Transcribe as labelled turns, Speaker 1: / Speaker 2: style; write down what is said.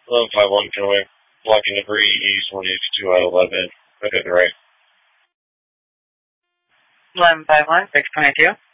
Speaker 1: 1151 Conway, blocking debris east 182 out 11. Okay, right.
Speaker 2: 1151, 622.